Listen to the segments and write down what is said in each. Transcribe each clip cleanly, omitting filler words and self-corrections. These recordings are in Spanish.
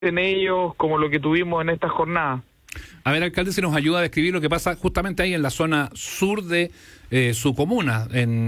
en ellos como lo que tuvimos en esta jornada. A ver, alcalde, si nos ayuda a describir lo que pasa justamente ahí en la zona sur de su comuna,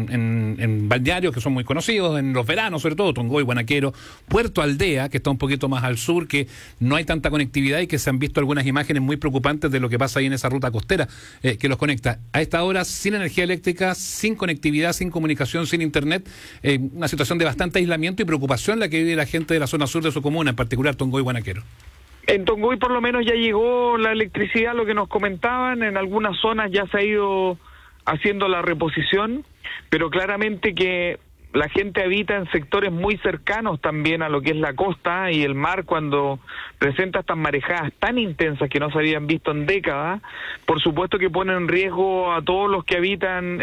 en balnearios que son muy conocidos, en los veranos sobre todo, Tongoy, Guanaquero, Puerto Aldea, que está un poquito más al sur, que no hay tanta conectividad y que se han visto algunas imágenes muy preocupantes de lo que pasa ahí en esa ruta costera que los conecta. A esta hora, sin energía eléctrica, sin conectividad, sin comunicación, sin internet, una situación de bastante aislamiento y preocupación la que vive la gente de la zona sur de su comuna, en particular Tongoy, Guanaquero. En Tongoy por lo menos ya llegó la electricidad, lo que nos comentaban, en algunas zonas ya se ha ido haciendo la reposición, pero claramente que la gente habita en sectores muy cercanos también a lo que es la costa, y el mar cuando presenta estas marejadas tan intensas que no se habían visto en décadas, por supuesto que pone en riesgo a todos los que habitan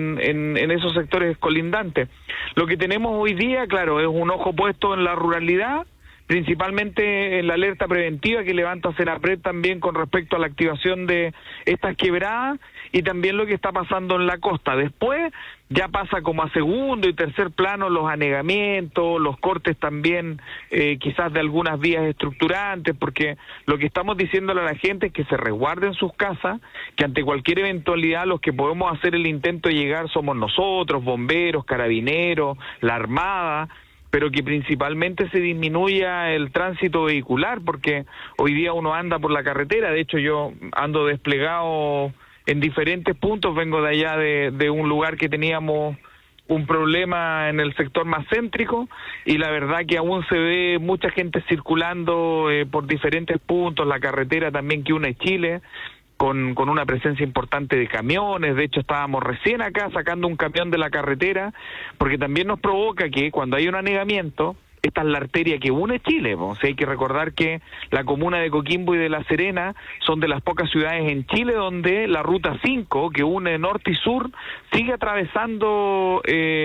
en esos sectores colindantes. Lo que tenemos hoy día, claro, es un ojo puesto en la ruralidad, principalmente en la alerta preventiva que levanta Senapred también con respecto a la activación de estas quebradas, y también lo que está pasando en la costa. Después ya pasa como a segundo y tercer plano los anegamientos, los cortes también quizás de algunas vías estructurantes, porque lo que estamos diciéndole a la gente es que se resguarden sus casas, que ante cualquier eventualidad los que podemos hacer el intento de llegar somos nosotros, bomberos, carabineros, la Armada, pero que principalmente se disminuya el tránsito vehicular, porque hoy día uno anda por la carretera. De hecho yo ando desplegado en diferentes puntos, vengo de allá de un lugar que teníamos un problema en el sector más céntrico, y la verdad que aún se ve mucha gente circulando por diferentes puntos, la carretera también que une Chile, con una presencia importante de camiones. De hecho estábamos recién acá sacando un camión de la carretera, porque también nos provoca que cuando hay un anegamiento, esta es la arteria que une Chile, o sea, hay que recordar que la comuna de Coquimbo y de La Serena son de las pocas ciudades en Chile donde la ruta 5, que une norte y sur, sigue atravesando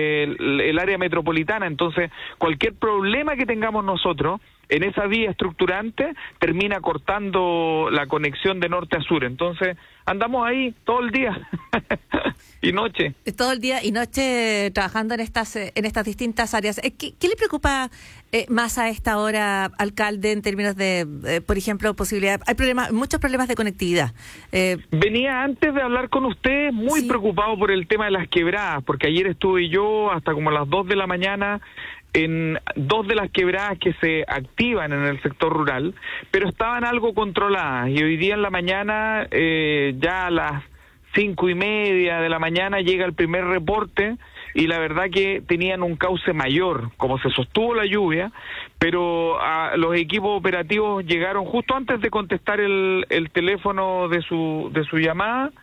el área metropolitana. Entonces cualquier problema que tengamos nosotros en esa vía estructurante termina cortando la conexión de norte a sur. Entonces andamos ahí todo el día y noche. Todo el día y noche trabajando en estas distintas áreas. ¿Qué le preocupa más a esta hora, alcalde, en términos de, por ejemplo, posibilidad? Hay muchos problemas de conectividad. Venía antes de hablar con usted muy preocupado por el tema de las quebradas, porque ayer estuve yo hasta como a las 2 de la mañana en 2 de las quebradas que se activan en el sector rural, pero estaban algo controladas, y hoy día en la mañana, ya a las 5:30 de la mañana llega el primer reporte, y la verdad que tenían un cauce mayor, como se sostuvo la lluvia, pero los equipos operativos llegaron justo antes de contestar el teléfono de su llamada,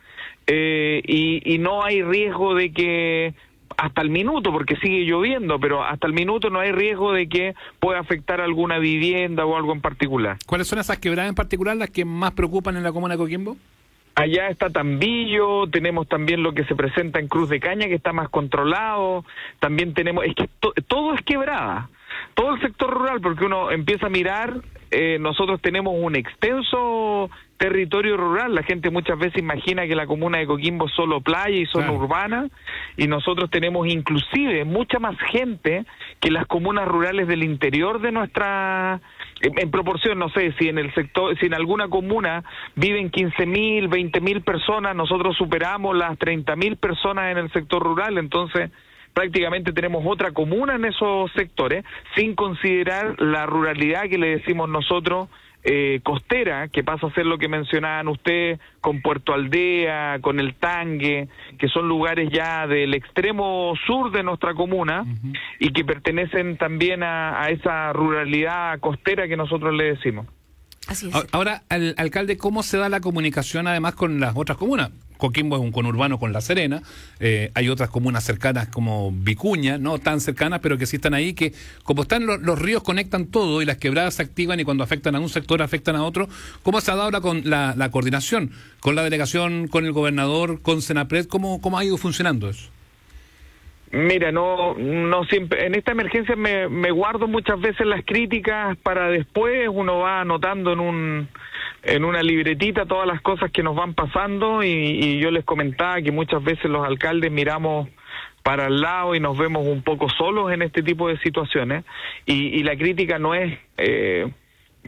y no hay riesgo de que hasta el minuto, porque sigue lloviendo, pero hasta el minuto no hay riesgo de que pueda afectar alguna vivienda o algo en particular. ¿Cuáles son esas quebradas en particular las que más preocupan en la comuna de Coquimbo? Allá está Tambillo, tenemos también lo que se presenta en Cruz de Caña, que está más controlado, también tenemos, es que todo es quebrada, todo el sector rural, porque uno empieza a mirar, nosotros tenemos un extenso territorio rural. La gente muchas veces imagina que la comuna de Coquimbo es solo playa y zona urbana, y nosotros tenemos inclusive mucha más gente que las comunas rurales del interior de nuestra, en proporción, no sé, si en el sector, si en alguna comuna viven 15.000, 20.000 personas, nosotros superamos las 30.000 personas en el sector rural. Entonces prácticamente tenemos otra comuna en esos sectores, sin considerar la ruralidad que le decimos nosotros costera, que pasa a ser lo que mencionaban ustedes, con Puerto Aldea, con el Tangue, que son lugares ya del extremo sur de nuestra comuna, y que pertenecen también a esa ruralidad costera que nosotros le decimos. Así es. Ahora, alcalde, ¿cómo se da la comunicación además con las otras comunas? Coquimbo es un conurbano con La Serena, hay otras comunas cercanas como Vicuña, no tan cercanas, pero que sí están ahí, que como están los ríos conectan todo y las quebradas se activan, y cuando afectan a un sector afectan a otro. ¿Cómo se ha dado ahora con la coordinación, con la delegación, con el gobernador, con Senapred? ¿Cómo ha ido funcionando eso? Mira, no siempre, en esta emergencia me guardo muchas veces las críticas para después. Uno va anotando en una libretita todas las cosas que nos van pasando, y yo les comentaba que muchas veces los alcaldes miramos para el lado y nos vemos un poco solos en este tipo de situaciones, y la crítica no es